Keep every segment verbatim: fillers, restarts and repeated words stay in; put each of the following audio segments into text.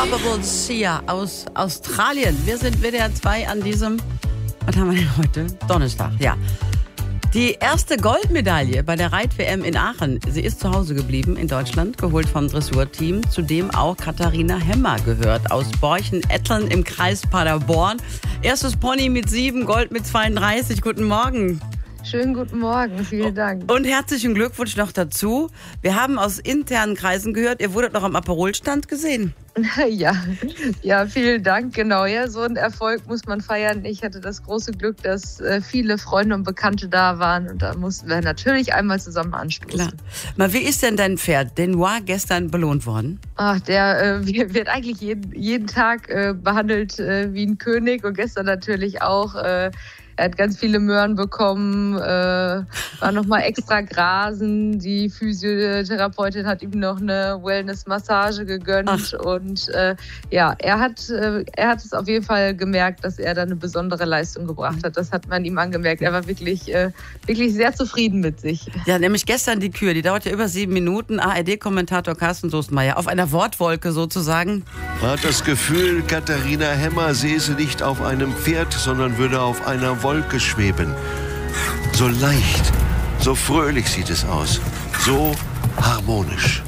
Unstoppable Sia aus Australien. Wir sind W D R zwei an diesem, was haben wir denn heute? Donnerstag, ja. Die erste Goldmedaille bei der Reit-W M in Aachen. Sie ist zu Hause geblieben in Deutschland, geholt vom Dressurteam, zu dem auch Katharina Hemmer gehört, aus Borchen-Etteln im Kreis Paderborn. Erstes Pony mit sieben, Gold mit zweiunddreißig. Guten Morgen. Schönen guten Morgen, vielen Dank. Und herzlichen Glückwunsch noch dazu. Wir haben aus internen Kreisen gehört, ihr wurdet noch am Aperolstand gesehen. Ja, ja, vielen Dank. Genau, ja, so ein Erfolg muss man feiern. Ich hatte das große Glück, dass äh, viele Freunde und Bekannte da waren und da mussten wir natürlich einmal zusammen anstoßen. Klar. Mal, wie ist denn dein Pferd, Denoir, gestern belohnt worden? Ach, der äh, wird eigentlich jeden, jeden Tag äh, behandelt äh, wie ein König und gestern natürlich auch. Äh, Er hat ganz viele Möhren bekommen, äh, war nochmal extra grasen. Die Physiotherapeutin hat ihm noch eine Wellness-Massage gegönnt. Ach. Und äh, ja, er hat, äh, er hat es auf jeden Fall gemerkt, dass er da eine besondere Leistung gebracht hat. Das hat man ihm angemerkt. Er war wirklich, äh, wirklich sehr zufrieden mit sich. Ja, nämlich gestern die Kür, die dauert ja über sieben Minuten. A R D-Kommentator Carsten Soestmeier auf einer Wortwolke sozusagen. Er hat das Gefühl, Katharina Hemmer säße nicht auf einem Pferd, sondern würde auf einer Wolke schweben. So leicht, so fröhlich sieht es aus. So harmonisch.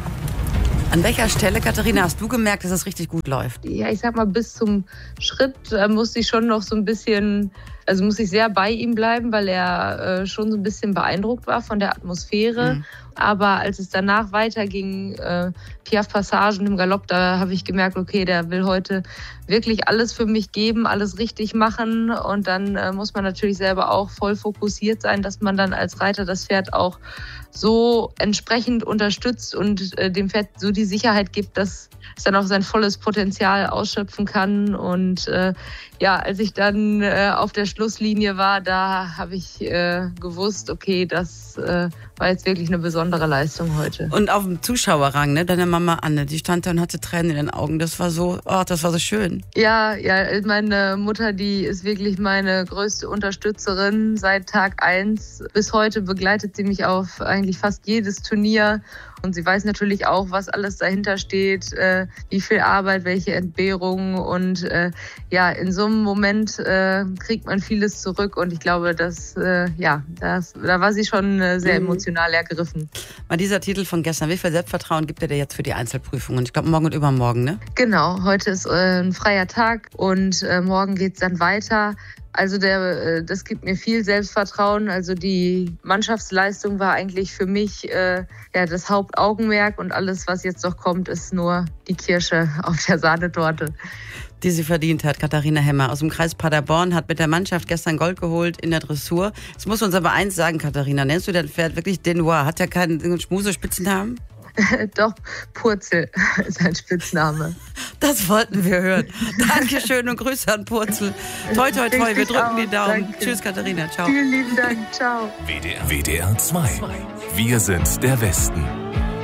An welcher Stelle, Katharina, hast du gemerkt, dass es richtig gut läuft? Ja, ich sag mal, bis zum Schritt äh, musste ich schon noch so ein bisschen, also muss ich sehr bei ihm bleiben, weil er äh, schon so ein bisschen beeindruckt war von der Atmosphäre. Mhm. Aber als es danach weiterging, äh, Piaf-Passagen im Galopp, da habe ich gemerkt, okay, der will heute wirklich alles für mich geben, alles richtig machen. Und dann äh, muss man natürlich selber auch voll fokussiert sein, dass man dann als Reiter das Pferd auch so entsprechend unterstützt und äh, dem Pferd so die Sicherheit gibt, dass es dann auch sein volles Potenzial ausschöpfen kann. Und äh, ja, als ich dann äh, auf der Schlusslinie war, da habe ich äh, gewusst, okay, das äh, war jetzt wirklich eine besondere Leistung heute. Und auf dem Zuschauerrang, ne, deine Mama Anne, die stand da und hatte Tränen in den Augen. Das war so, oh, das war so schön. Ja, ja, meine Mutter, die ist wirklich meine größte Unterstützerin seit Tag eins. Bis heute begleitet sie mich auf eigentlich fast jedes Turnier. Und sie weiß natürlich auch, was alles dahinter steht, äh, wie viel Arbeit, welche Entbehrungen. Und äh, ja, in so einem Moment äh, kriegt man vieles zurück. Und ich glaube, dass, äh, ja, das, da war sie schon äh, sehr emotional ergriffen. Mal dieser Titel von gestern, wie viel Selbstvertrauen gibt er dir jetzt für die Einzelprüfungen? Ich glaube, morgen und übermorgen, ne? Genau, heute ist äh, ein freier Tag und äh, morgen geht's dann weiter. Also der, das gibt mir viel Selbstvertrauen. Also die Mannschaftsleistung war eigentlich für mich äh, ja, das Hauptaugenmerk und alles, was jetzt noch kommt, ist nur die Kirsche auf der Sahnetorte. Die sie verdient hat, Katharina Hemmer aus dem Kreis Paderborn, hat mit der Mannschaft gestern Gold geholt in der Dressur. Jetzt musst du uns aber eins sagen, Katharina, nennst du dein Pferd wirklich Denoir? Hat er keinen Schmusespitznamen? Doch, Purzel ist ein Spitzname. Das wollten wir hören. Dankeschön und Grüße an Purzel. Toi, toi, toi, wir drücken die Daumen. Danke. Tschüss, Katharina. Ciao. Vielen lieben Dank. Ciao. W D R, W D R zwei. Wir sind der Westen.